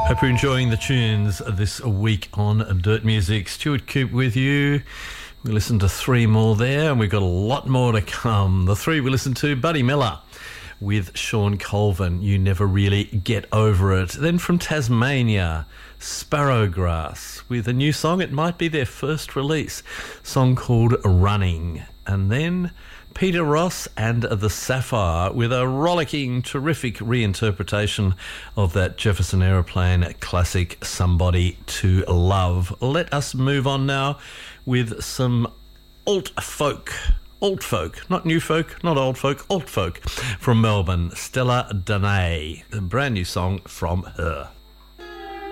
Hope you're enjoying the tunes this week on Dirt Music. Stuart Coop with you. We listened to three more there, and we've got a lot more to come. The three we listened to, Buddy Miller with Sean Colvin, You Never Really Get Over It. Then from Tasmania, Sparrowgrass with a new song. It might be their first release, song called Running. And then Peter Ross and the Sapphire with a rollicking, terrific reinterpretation of that Jefferson Aeroplane classic, Somebody to Love. Let us move on now with some alt folk, not new folk, not old folk, alt folk from Melbourne. Stella Danae, a brand new song from her.